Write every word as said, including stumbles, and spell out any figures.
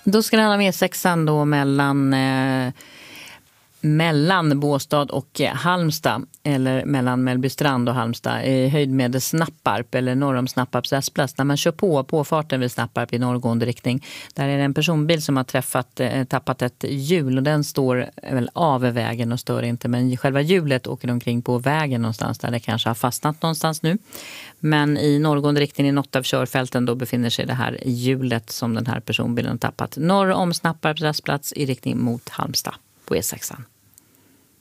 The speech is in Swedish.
Då ska det handla om E sexan då mellan, eh, mellan Båstad och Halmstad, eller mellan Mellbystrand och Halmstad, i höjd med Snapparp eller norr om Snapparps rastplats. När man kör på påfarten vid Snapparp i norrgående riktning, där är det en personbil som har träffat, eh, tappat ett hjul, och den står väl av vägen och stör inte, men själva hjulet åker omkring på vägen någonstans där det kanske har fastnat någonstans nu. Men i norrgående riktning i något av körfälten då befinner sig det här hjulet som den här personbilen har tappat norr om Snapparps rastplats i riktning mot Halmstad på E sexan.